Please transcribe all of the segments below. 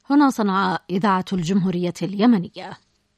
هنا صنعاء إذاعة الجمهورية اليمنية.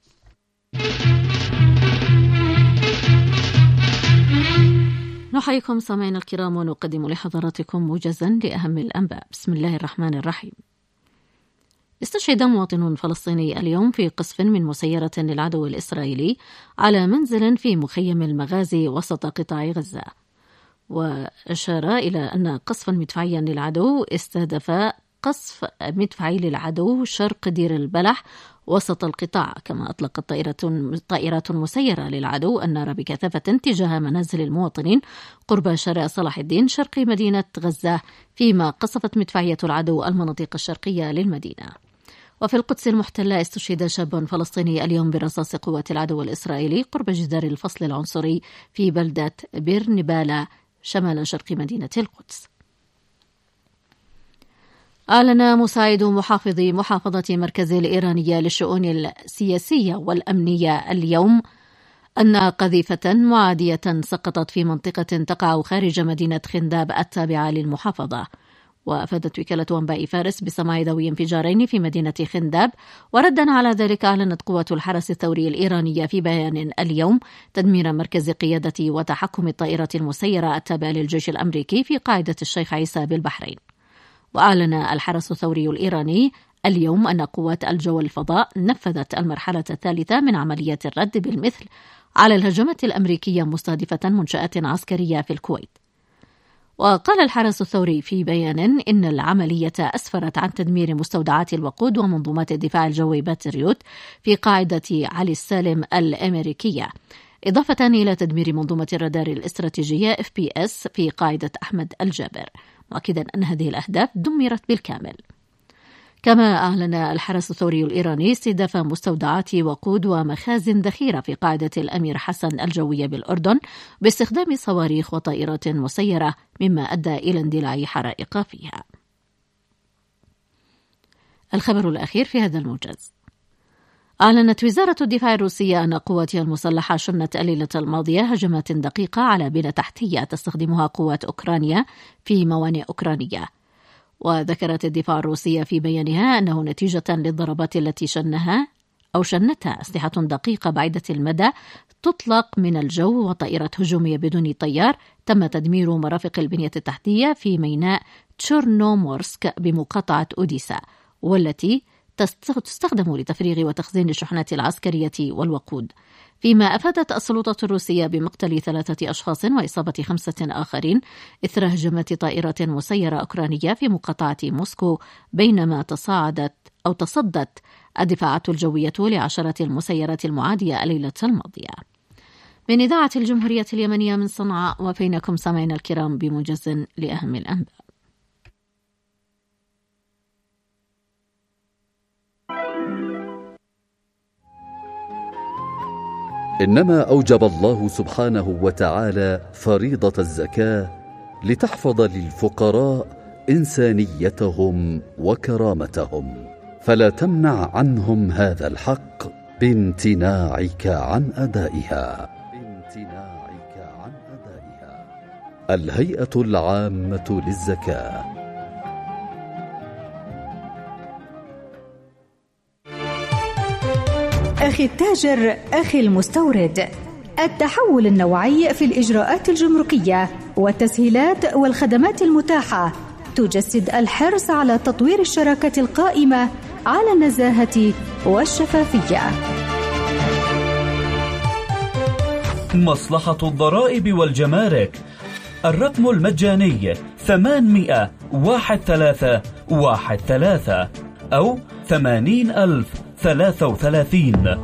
نحييكم سامعينا الكرام ونقدم لحضراتكم موجزا لأهم الأنباء. بسم الله الرحمن الرحيم. استشهد مواطن فلسطيني اليوم في قصف من مسيرة للعدو الإسرائيلي على منزل في مخيم المغازي وسط قطاع غزة، وأشار إلى أن قصفا مدفعيا للعدو استهدف قصف مدفعي للعدو شرق دير البلح وسط القطاع، كما أطلقت طائرات مسيرة للعدو النار بكثافة تجاه منازل المواطنين قرب شارع صلاح الدين شرق مدينة غزة، فيما قصفت مدفعية العدو المناطق الشرقية للمدينة. وفي القدس المحتلة استشهد شاب فلسطيني اليوم برصاص قوات العدو الإسرائيلي قرب جدار الفصل العنصري في بلدة بير نبالة شمال شرق مدينة القدس. أعلن مساعد محافظي محافظة مركز الإيرانية للشؤون السياسية والأمنية اليوم أن قذيفة معادية سقطت في منطقة تقع خارج مدينة خنداب التابعة للمحافظة. وأفادت وكالة أنباء فارس بسماع ذوي انفجارين في مدينة خنداب، وردا على ذلك أعلنت قوات الحرس الثوري الإيرانية في بيان اليوم تدمير مركز قيادة وتحكم الطائرة المسيرة التابع للجيش الأمريكي في قاعدة الشيخ عيسى بالبحرين. وأعلن الحرس الثوري الإيراني اليوم أن قوات الجو والفضاء نفذت المرحلة الثالثة من عملية الرد بالمثل على الهجمات الأمريكية مستهدفة منشآت عسكرية في الكويت. وقال الحرس الثوري في بيان إن العملية أسفرت عن تدمير مستودعات الوقود ومنظومات الدفاع الجوي باتريوت في قاعدة علي السالم الأمريكية، إضافة إلى تدمير منظومة الرادار الاستراتيجية FPS في قاعدة أحمد الجابر، مؤكدا أن هذه الأهداف دمرت بالكامل. كما أعلن الحرس الثوري الإيراني استهداف مستودعات وقود ومخازن ذخيرة في قاعدة الأمير حسن الجوية بالأردن باستخدام صواريخ وطائرات مسيرة، مما أدى إلى اندلاع حرائق فيها. الخبر الأخير في هذا الموجز. أعلنت وزارة الدفاع الروسية أن قواتها المسلحة شنت الليلة الماضية هجمات دقيقة على بنية تحتية تستخدمها قوات أوكرانيا في موانئ أوكرانية. وذكرت الدفاع الروسية في بيانها أنه نتيجة للضربات التي شنتها أسلحة دقيقة بعيدة المدى تطلق من الجو وطائرات هجومية بدون طيار تم تدمير مرافق البنية التحتية في ميناء تشورنومورسك بمقاطعة أوديسا، والتي تستخدم لتفريغ وتخزين الشحنات العسكرية والوقود. فيما أفادت السلطات الروسية بمقتل 3 أشخاص وإصابة 5 آخرين إثر هجمات طائرات مسيرة أوكرانية في مقاطعة موسكو، بينما تصدت الدفاعات الجوية لعشرات المسيرات المعادية الليلة الماضية. من إذاعة الجمهورية اليمنية من صنعاء، وفينكم سامعينا الكرام بموجز لأهم الأنباء. إنما أوجب الله سبحانه وتعالى فريضة الزكاة لتحفظ للفقراء إنسانيتهم وكرامتهم، فلا تمنع عنهم هذا الحق بامتناعك عن أدائها. الهيئة العامة للزكاة. أخي التاجر، أخي المستورد، التحول النوعي في الإجراءات الجمركية والتسهيلات والخدمات المتاحة تجسد الحرص على تطوير الشراكة القائمة على النزاهة والشفافية. مصلحة الضرائب والجمارك، الرقم المجاني 800-13-13 أو 80,033.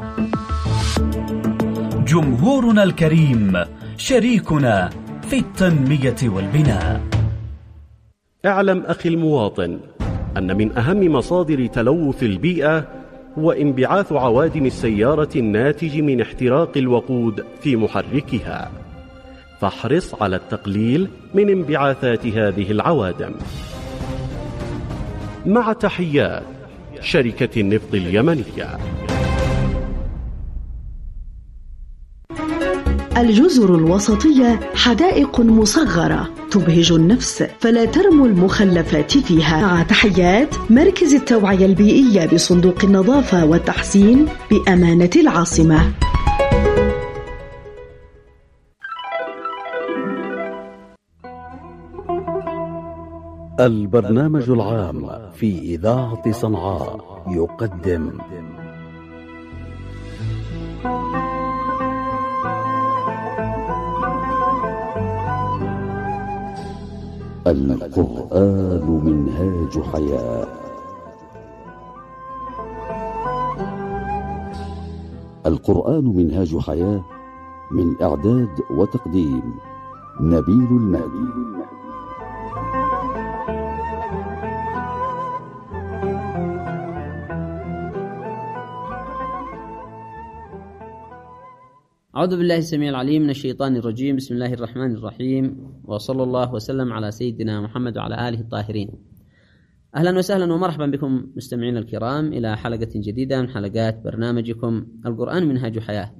جمهورنا الكريم شريكنا في التنمية والبناء. اعلم أخي المواطن أن من أهم مصادر تلوث البيئة هو انبعاث عوادم السيارة الناتج من احتراق الوقود في محركها، فاحرص على التقليل من انبعاثات هذه العوادم. مع تحيات شركة النفط اليمنية. الجزر الوسطية حدائق مصغرة تبهج النفس، فلا ترموا المخلفات فيها. مع تحيات مركز التوعية البيئية بصندوق النظافة والتحسين بأمانة العاصمة. البرنامج العام في إذاعة صنعاء يقدم القرآن منهاج حياة. القرآن منهاج حياة، من إعداد وتقديم نبيل المهدي. أعوذ بالله السميع العليم من الشيطان الرجيم. بسم الله الرحمن الرحيم، وصلى الله وسلم على سيدنا محمد وعلى آله الطاهرين. أهلا وسهلا ومرحبا بكم مستمعين الكرام إلى حلقة جديدة من حلقات برنامجكم القرآن منهاج حياة.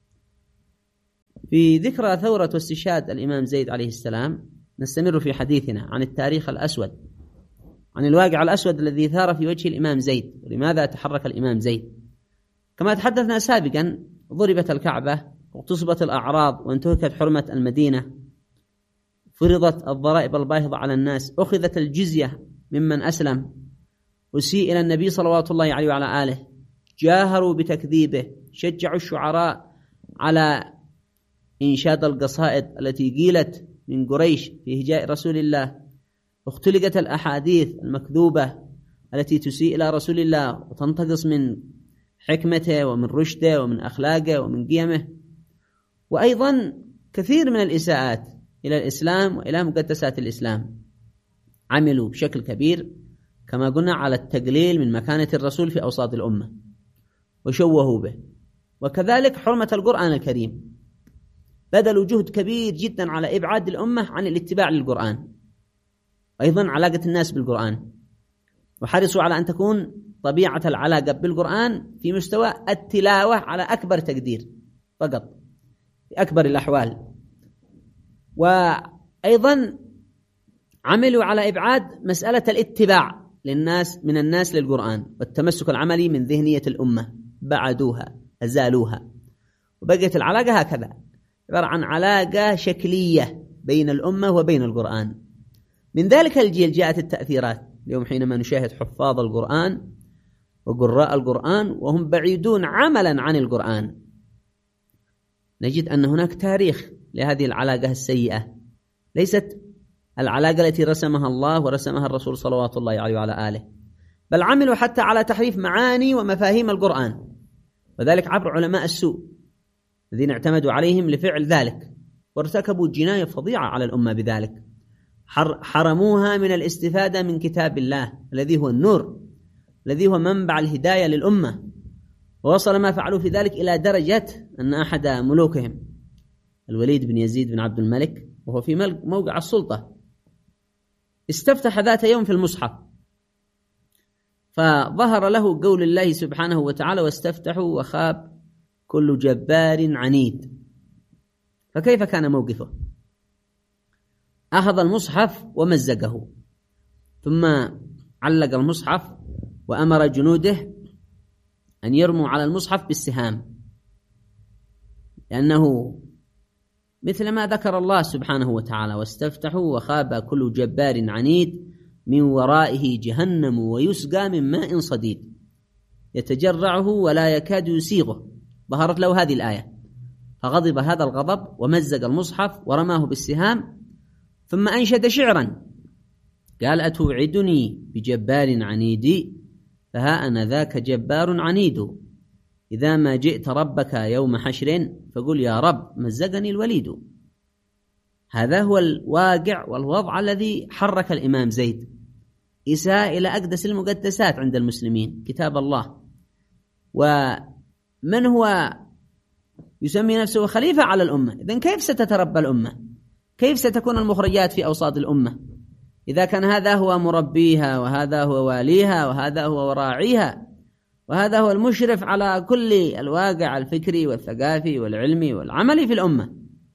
في ذكرى ثورة واستشهاد الإمام زيد عليه السلام نستمر في حديثنا عن التاريخ الأسود، عن الواقع الأسود الذي ثار في وجه الإمام زيد، ولماذا تحرك الإمام زيد. كما تحدثنا سابقا، ضربت الكعبة واغتصبت الأعراض وانتهكت حرمة المدينة، فرضت الضرائب الباهظة على الناس، أخذت الجزية ممن أسلم، وسيء إلى النبي صلوات الله عليه وعلى آله، جاهروا بتكذيبه، شجعوا الشعراء على إنشاد القصائد التي قيلت من قريش في هجاء رسول الله، اختلقت الأحاديث المكذوبة التي تسيء إلى رسول الله وتنتقص من حكمته ومن رشده ومن أخلاقه ومن قيمه، وأيضا كثير من الإساءات إلى الإسلام وإلى مقدسات الإسلام. عملوا بشكل كبير كما قلنا على التقليل من مكانة الرسول في أوساط الأمة وشوهوا به، وكذلك حرمة القرآن الكريم، بذلوا جهد كبير جدا على إبعاد الأمة عن الاتباع للقرآن، وأيضا علاقة الناس بالقرآن، وحرصوا على أن تكون طبيعة العلاقة بالقرآن في مستوى التلاوة على أكبر تقدير فقط في أكبر الأحوال. وأيضا عملوا على إبعاد مسألة الاتباع للناس من الناس للقرآن والتمسك العملي من ذهنية الأمة، بعدوها أزالوها، وبقيت العلاقة هكذا، عبارة عن علاقة شكلية بين الأمة وبين القرآن. من ذلك الجيل جاءت التأثيرات. اليوم حينما نشاهد حفاظ القرآن وقراء القرآن وهم بعيدون عملا عن القرآن، نجد أن هناك تاريخ لهذه العلاقة السيئة، ليست العلاقة التي رسمها الله ورسمها الرسول صلوات الله عليه وعلى آله، بل عملوا حتى على تحريف معاني ومفاهيم القرآن، وذلك عبر علماء السوء الذين اعتمدوا عليهم لفعل ذلك، وارتكبوا جناية فظيعة على الأمة بذلك. حرموها من الاستفادة من كتاب الله الذي هو النور، الذي هو منبع الهداية للأمة. ووصل ما فعلوا في ذلك إلى درجة أن أحد ملوكهم الوليد بن يزيد بن عبد الملك وهو في موقع السلطة استفتح ذات يوم في المصحف، فظهر له قول الله سبحانه وتعالى: واستفتحوا وخاب كل جبار عنيد. فكيف كان موقفه؟ أخذ المصحف ومزقه، ثم علق المصحف وأمر جنوده أن يرموا على المصحف بالسهام، لأنه مثل ما ذكر الله سبحانه وتعالى: واستفتحوا وخاب كل جبار عنيد من ورائه جهنم ويسقى من ماء صديد يتجرعه ولا يكاد يسيغه. ظهرت له هذه الآية، فغضب هذا الغضب ومزق المصحف ورماه بالسهام، ثم أنشد شعرا قال: أتوعدني بجبار عنيد فها أنا ذاك جبار عنيد، إذا ما جئت ربك يوم حشر فقل يا رب مزقني الوليد. هذا هو الواقع والوضع الذي حرك الإمام زيد، إساءة إلى أقدس المقدسات عند المسلمين، كتاب الله. ومن هو يسمي نفسه خليفة على الأمة؟ إذن كيف ستتربى الأمة؟ كيف ستكون المخرجات في أوساط الأمة إذا كان هذا هو مربيها، وهذا هو واليها، وهذا هو راعيها، وهذا هو المشرف على كل الواقع الفكري والثقافي والعلمي والعملي في الأمة؟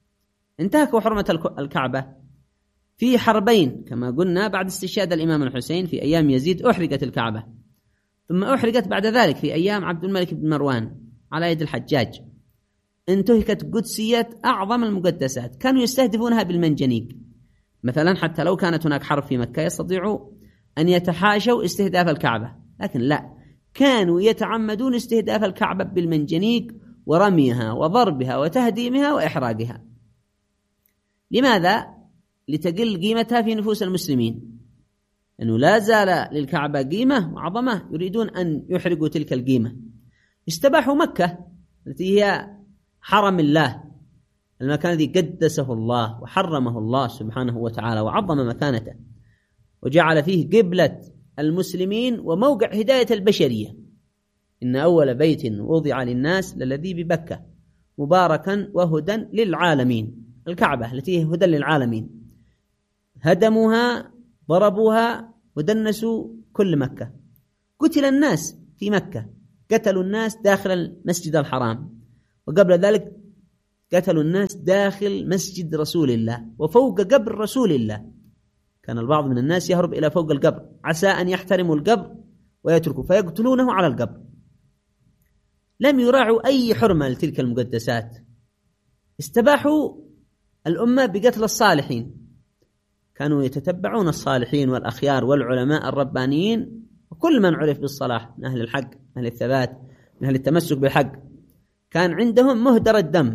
انتهكوا حرمة الكعبة في حربين كما قلنا. بعد استشهاد الإمام الحسين في أيام يزيد أحرقت الكعبة، ثم أحرقت بعد ذلك في أيام عبد الملك بن مروان على يد الحجاج. انتهكت قدسية أعظم المقدسات، كانوا يستهدفونها بالمنجنيق مثلا، حتى لو كانت هناك حرب في مكة يستطيعوا أن يتحاشوا استهداف الكعبة، لكن لا، كانوا يتعمدون استهداف الكعبة بالمنجنيق ورميها وضربها وتهديمها وإحراقها. لماذا؟ لتقل قيمتها في نفوس المسلمين، أنه لا زال للكعبة قيمة وعظمة، يريدون أن يحرقوا تلك القيمة. استباحوا مكة التي هي حرم الله، المكان الذي قدسه الله وحرمه الله سبحانه وتعالى وعظم مكانته، وجعل فيه قبلة المسلمين وموقع هداية البشرية. إن أول بيت وضع للناس للذي ببكة مباركا وهدى للعالمين، الكعبة التي هي هدى للعالمين. هدموها، ضربوها، ودنسوا كل مكة. قتل الناس في مكة، قتلوا الناس داخل المسجد الحرام، وقبل ذلك قتلوا الناس داخل مسجد رسول الله وفوق قبر رسول الله. كان البعض من الناس يهرب إلى فوق القبر عسى أن يحترموا القبر ويتركوا، فيقتلونه على القبر. لم يراعوا أي حرمة لتلك المقدسات. استباحوا الأمة بقتل الصالحين، كانوا يتتبعون الصالحين والأخيار والعلماء الربانيين وكل من عرف بالصلاح من أهل الحق، من أهل الثبات، من أهل التمسك بالحق، كان عندهم مهدر الدم.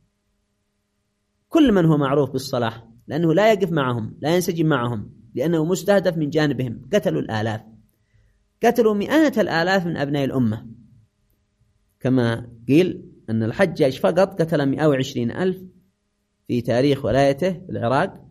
كل من هو معروف بالصلاح، لأنه لا يقف معهم، لا ينسجم معهم، لأنه مستهدف من جانبهم. قتلوا الآلاف، قتلوا مئات الآلاف من أبناء الأمة، كما قيل أن الحجاج فقط قتل 120,000 في تاريخ ولايته في العراق،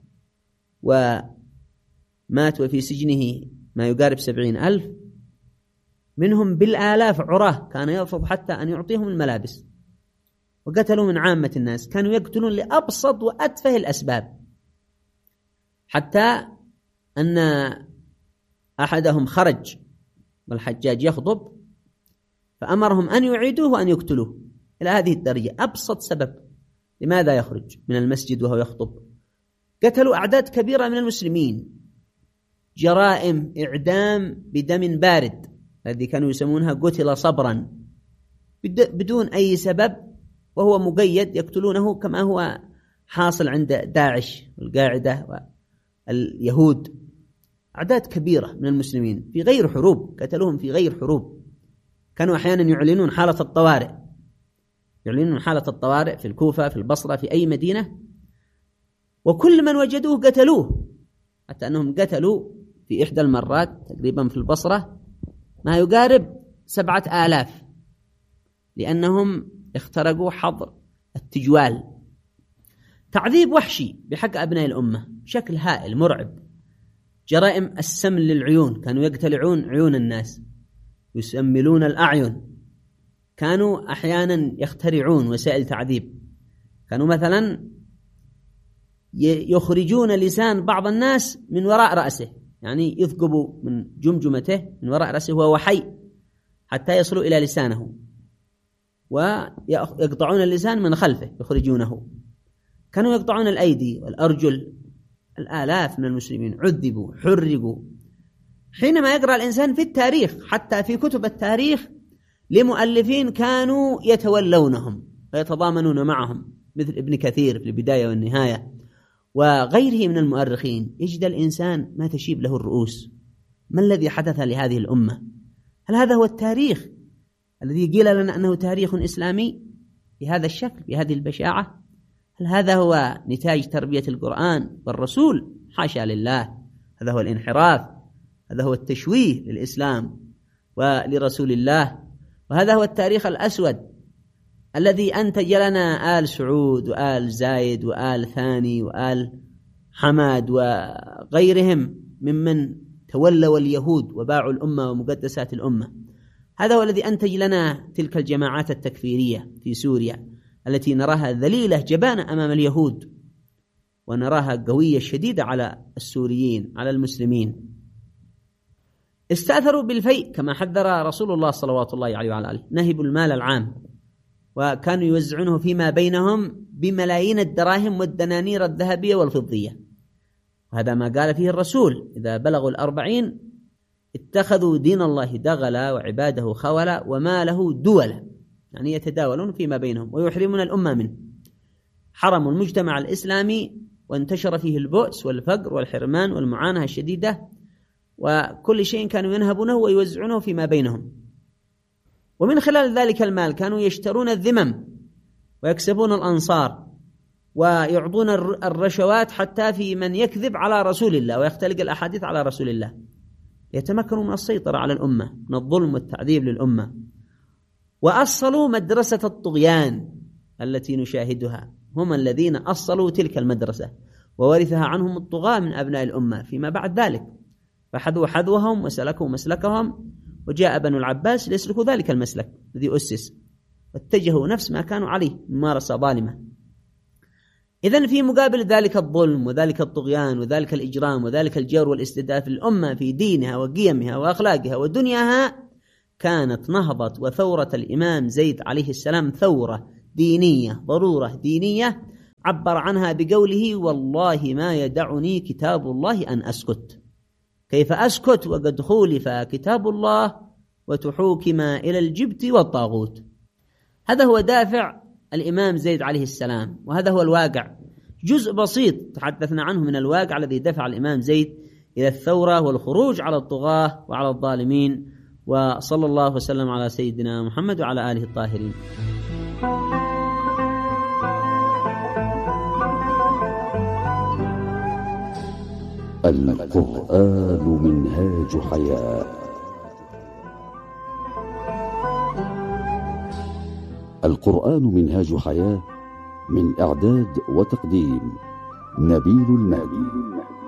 ومات وفي سجنه ما يقارب 70,000 منهم بالآلاف عراه، كان يرفض حتى أن يعطيهم الملابس. وقتلوا من عامة الناس، كانوا يقتلون لأبسط وأتفه الأسباب، حتى أن أحدهم خرج والحجاج يخطب فأمرهم أن يعيدوه وأن يقتلوه. إلى هذه الدرجة، أبسط سبب لماذا يخرج من المسجد وهو يخطب. قتلوا أعداد كبيرة من المسلمين، جرائم إعدام بدم بارد الذي كانوا يسمونها قتل صبرا، بدون أي سبب، وهو مقيد، يقتلونه كما هو حاصل عند داعش والقاعدة واليهود. أعداد كبيرة من المسلمين في غير حروب، قتلوهم في غير حروب. كانوا أحيانا يعلنون حالة الطوارئ، يعلنون حالة الطوارئ في الكوفة، في البصرة، في أي مدينة، وكل من وجدوه قتلوه. حتى أنهم قتلوا في إحدى المرات تقريبا في البصرة ما يقارب 7,000، لأنهم اخترقوا حظر التجوال. تعذيب وحشي بحق أبناء الأمة بشكل هائل مرعب. جرائم السمل للعيون، كانوا يقتلعون عيون الناس، يسملون الأعين. كانوا أحيانا يخترعون وسائل تعذيب، كانوا مثلا يخرجون لسان بعض الناس من وراء رأسه، يعني يثقبوا من جمجمته من وراء رأسه وهو حي حتى يصلوا إلى لسانه، ويقطعون اللسان من خلفه يخرجونه. كانوا يقطعون الأيدي والأرجل. الآلاف من المسلمين عذبوا، حرقوا. حينما يقرأ الإنسان في التاريخ، حتى في كتب التاريخ لمؤلفين كانوا يتولونهم ويتضامنون معهم، مثل ابن كثير في البداية والنهاية وغيره من المؤرخين، يجد الإنسان ما تشيب له الرؤوس. ما الذي حدث لهذه الأمة؟ هل هذا هو التاريخ الذي قيل لنا أنه تاريخ إسلامي بهذا الشكل، بهذه البشاعة؟ هل هذا هو نتاج تربية القرآن والرسول؟ حاشا لله، هذا هو الانحراف، هذا هو التشويه للإسلام ولرسول الله، وهذا هو التاريخ الأسود الذي أنتج لنا آل سعود وآل زايد وآل ثاني وآل حماد وغيرهم ممن تولوا اليهود وباعوا الأمة ومقدسات الأمة. هذا هو الذي أنتج لنا تلك الجماعات التكفيرية في سوريا التي نراها ذليلة جبانة أمام اليهود، ونراها قوية شديدة على السوريين، على المسلمين. استأثروا بالفيء كما حذر رسول الله صلوات الله عليه وعلى آله، نهبوا المال العام وكانوا يوزعونه فيما بينهم بملايين الدراهم والدنانير الذهبية والفضية. وهذا ما قال فيه الرسول: إذا بلغوا 40 اتخذوا دين الله دغلا وعباده خولا وماله دولا، يعني يتداولون فيما بينهم ويحرمون الأمة منه. حرموا المجتمع الإسلامي وانتشر فيه البؤس والفقر والحرمان والمعاناة الشديدة، وكل شيء كانوا ينهبونه ويوزعونه فيما بينهم. ومن خلال ذلك المال كانوا يشترون الذمم ويكسبون الأنصار ويعطون الرشوات حتى في من يكذب على رسول الله ويختلق الأحاديث على رسول الله، يتمكنوا من السيطرة على الأمة، من الظلم والتعذيب للأمة. وأصلوا مدرسة الطغيان التي نشاهدها، هم الذين أصلوا تلك المدرسة وورثها عنهم الطغاة من أبناء الأمة فيما بعد ذلك، فحذوا حذوهم وسلكوا مسلكهم، وجاء بنو العباس ليسلكوا ذلك المسلك الذي أسس، واتجهوا نفس ما كانوا عليه ممارسة ظالمة. إذن في مقابل ذلك الظلم وذلك الطغيان وذلك الإجرام وذلك الجور والاستبداد في الأمة في دينها وقيمها وأخلاقها ودنياها، كانت نهضة وثورة الإمام زيد عليه السلام ثورة دينية، ضرورة دينية، عبر عنها بقوله: والله ما يدعني كتاب الله أن أسكت. كيف أسكت وقد خولف كتاب الله وتحوكم إلى الجبت والطاغوت؟ هذا هو دافع الإمام زيد عليه السلام، وهذا هو الواقع. جزء بسيط تحدثنا عنه من الواقع الذي دفع الإمام زيد إلى الثورة والخروج على الطغاة وعلى الظالمين. وصلى الله وسلم على سيدنا محمد وعلى آله الطاهرين. القرآن منهاج حياة. القرآن منهاج حياة، من إعداد وتقديم نبيل المالي.